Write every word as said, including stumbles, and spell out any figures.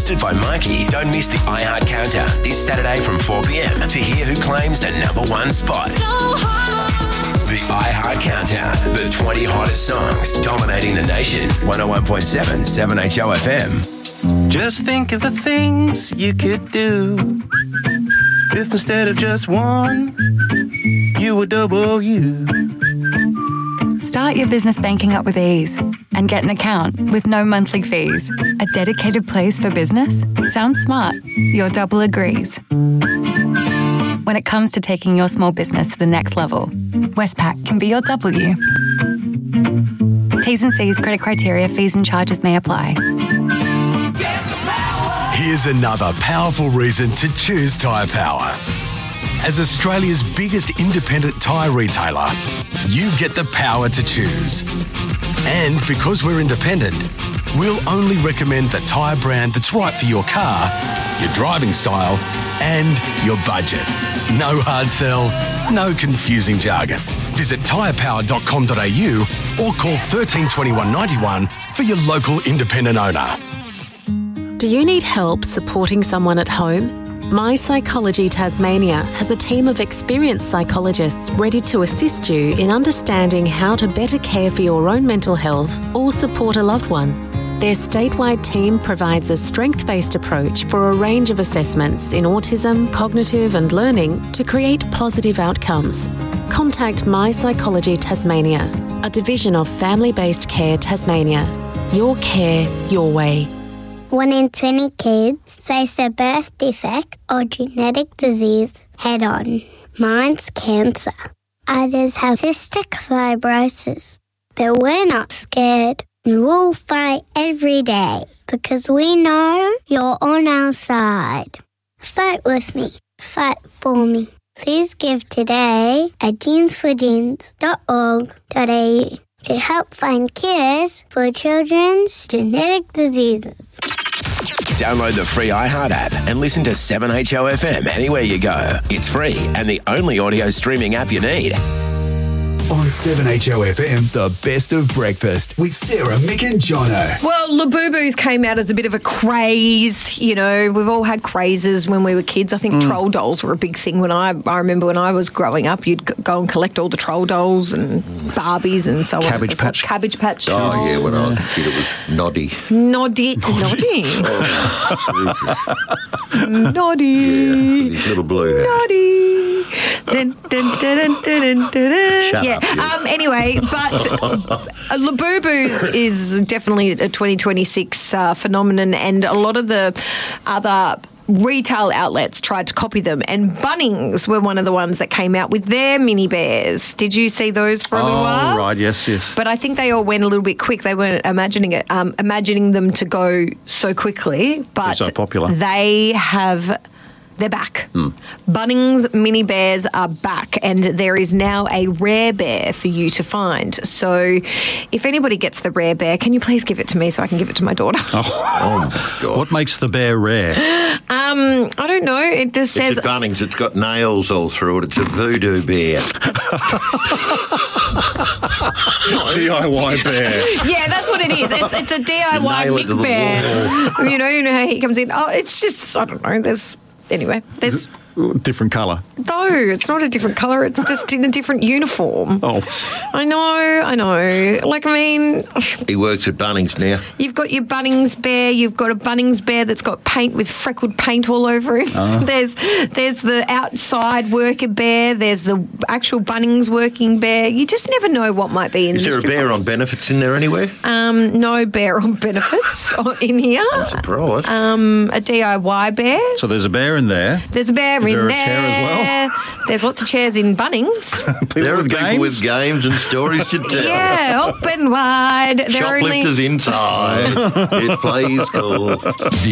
hosted by Mikey. Don't miss the iHeart Countdown this Saturday from four p.m. to hear who claims the number one spot. So hot. The iHeart Countdown, the twenty hottest songs dominating the nation. one oh one point seven, seven H O F M. Just think of the things you could do if instead of just one, you were double you. Start your business banking up with ease and get an account with no monthly fees. A dedicated place for business? Sounds smart. Your double agrees. When it comes to taking your small business to the next level, Westpac can be your W. T's and C's, credit criteria, fees and charges may apply. Here's another powerful reason to choose Tyre Power. As Australia's biggest independent tyre retailer, you get the power to choose. And because we're independent, we'll only recommend the tyre brand that's right for your car, your driving style, and your budget. No hard sell, no confusing jargon. Visit tyre power dot com dot a u or call thirteen twenty-one ninety-one for your local independent owner. Do you need help supporting someone at home? My Psychology Tasmania has a team of experienced psychologists ready to assist you in understanding how to better care for your own mental health or support a loved one. Their statewide team provides a strength-based approach for a range of assessments in autism, cognitive and learning to create positive outcomes. Contact My Psychology Tasmania, a division of Family-Based Care Tasmania. Your care, your way. One in twenty kids face a birth defect or genetic disease head-on. Mine's cancer. Others have cystic fibrosis. But we're not scared. We'll fight every day because we know you're on our side. Fight with me. Fight for me. Please give today at genes for genes dot org dot a u to help find cures for children's genetic diseases. Download the free iHeart app and listen to seven H O F M anywhere you go. It's free and the only audio streaming app you need. On seven H O F M, the best of breakfast with Sarah, Mick and Jono. Well, Labubu's came out as a bit of a craze. You know, we've all had crazes when we were kids. I think mm. troll dolls were a big thing when I, I remember when I was growing up. You'd go and collect all the troll dolls and Barbies and so on. Cabbage and so Patch. Cabbage Patch. Oh, dolls. yeah, when I was a kid it was Noddy. Noddy. Noddy. Oh, Noddy. Yeah, his little blue hat. Noddy. Dun, dun, dun, dun, dun, dun, dun. Shut yeah. up, you. Um, anyway, but uh, Labubu's is definitely a twenty twenty-six uh, phenomenon, and a lot of the other retail outlets tried to copy them, and Bunnings were one of the ones that came out with their mini bears. Did you see those for a little Oh, while? right, yes, yes. But I think they all went a little bit quick. They weren't imagining it, um, imagining them to go so quickly. But They're so popular. They have. They're back. Mm. Bunnings mini bears are back, and there is now a rare bear for you to find. So if anybody gets the rare bear, can you please give it to me so I can give it to my daughter? Oh, oh my God. What makes the bear rare? Um, I don't know. It just says... It's at Bunnings. It's got nails all through it. It's a voodoo bear. D I Y bear. Yeah, that's what it is. It's it's a D I Y Nail it to big the bear. wall. You know, you know how he comes in. Oh, it's just, I don't know. There's... Anyway, there's... Different colour. No, it's not a different colour. It's just in a different uniform. Oh. I know, I know. Like, I mean... He works at Bunnings now. You've got your Bunnings bear. You've got a Bunnings bear that's got paint with freckled paint all over him. Oh. There's there's the outside worker bear. There's the actual Bunnings working bear. You just never know what might be in Is the there a mystery bear box. on benefits in there anywhere? Um, no bear on benefits in here. I'm surprised. Um, a D I Y bear. So there's a bear in there. There's a bear Is in there a there. chair as well? There's lots of chairs in Bunnings. There are people with games and stories to tell. Yeah, open wide. They're only... Shoplifters inside. It plays cool.